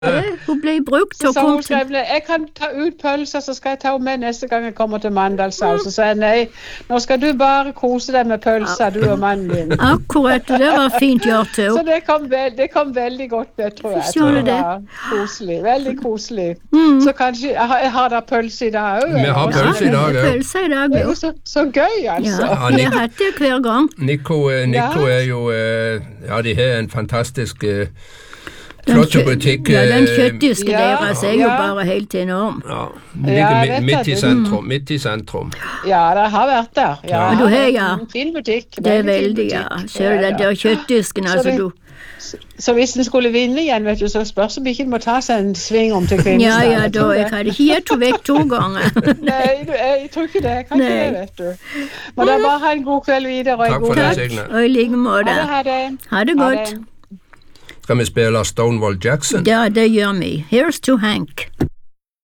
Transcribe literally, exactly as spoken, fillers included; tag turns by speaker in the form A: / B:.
A: Hun ble brukt til
B: Så
A: å
B: sa hun
A: komme til.
B: skrev det, jeg kan ta ut pølser, så skal jeg ta henne med neste gang jeg kommer til Mandalshaug. Så sa jeg nei, nå skal du bare kose deg med pølser, du og mannen din.
A: Akkurat, det var fint gjort til
B: Så
A: henne.
B: det kom, vel, det kom veldig godt med, tror jeg. Jeg
A: Skjønner
B: tror det
A: det.
B: var koselig, veldig koselig.
A: Mm.
B: Så kanskje, jeg har, jeg har da pølse i dag også,
C: Vi har
B: eller?
C: pølse i dag,
A: det
C: ja.
A: er pølse i dag,
B: Det er
A: jo.
B: jo så, så gøy, altså.
A: Ja,
C: Ja,
A: vi
C: Nick-
A: har hatt det hver gang.
C: Nico, eh, Nico
B: Ja.
C: er jo eh, Ja, de har en fantastisk eh,
A: Den
C: flott
A: kjø-
C: butikk.
A: Ja, den
C: eh,
A: kjøttdisken
B: Ja,
A: deres er jo
B: ja.
A: bare helt enorm.
C: Ja, den ligger
B: Ja,
C: mi-
B: jeg vet
C: midt i
B: det.
C: sentrum. Midt i sentrum.
B: Ja, det har vært der. Ja,
A: Men du har, ja.
B: en fin butikk.
A: Det er
B: fin
A: veldig, ja.
B: butikk.
A: Ser du den
B: Ja,
A: der kjøttdisken,
B: Så
A: altså
B: det-
A: du.
B: Så hvis den skulle vinne igjen, vet du, så spørs om ikke den må ta seg en sving om til Kvinesdal.
A: Ja, ja,
B: Jeg
A: da
B: tror
A: jeg
B: det.
A: hadde ikke gitt henne vekk to ganger.
B: Nei, du, jeg tror ikke det. Jeg kan ikke
A: Nei.
B: det, vet du. Må da bare ha en god kveld videre og en
C: Takk
B: god
C: for det,
B: natt.
C: Signe.
A: Og i like måte.
B: Ha det, ha det.
A: Ha det
B: Ha
A: godt.
B: det.
C: Skal vi spille Stonewall Jackson?
A: Ja, det gjør vi. Here's to Hank.